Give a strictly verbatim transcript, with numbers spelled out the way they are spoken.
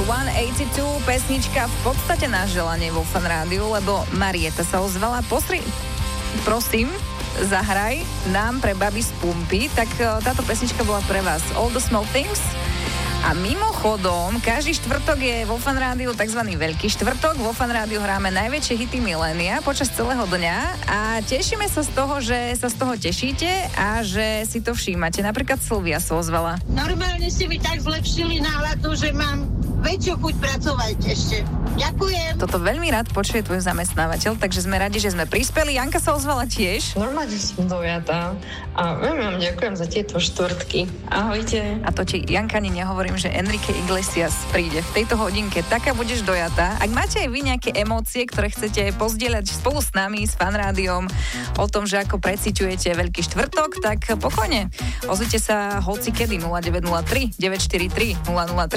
one eighty-two, pesnička v podstate na želanie vo Fan Rádiu, lebo Marieta sa ozvala. Posri, prosím, zahraj nám pre baby z pumpy, tak táto pesnička bola pre vás. All the Small Things. A mimochodom, každý štvrtok je vo Fan Rádiu tzv. Veľký štvrtok. Vo Fan Rádiu hráme najväčšie hity milénia počas celého dňa a tešíme sa z toho, že sa z toho tešíte a že si to všímate. Napríklad Silvia sa ozvala. Normálne ste mi tak zlepšili náladu, že mám väčšiu chuť pracovať ešte. Ďakujem. Toto veľmi rád počuje tvoj zamestnávateľ, takže sme radi, že sme prispeli. Janka sa ozvala tiež. Normálne som dojatá a veľmi vám ďakujem za tieto štvrtky. Ahojte. A to ti, Janka, ani nehovorím, že Enrique Iglesias príde v tejto hodinke. Taká budeš dojatá. Ak máte aj vy nejaké emócie, ktoré chcete pozdieľať spolu s nami, s Fan Rádiom, o tom, že ako preciťujete Veľký štvrtok, tak pokojne. Ozvite sa hocikedy nula deväť nula tri deväť štyri tri nula nula tri.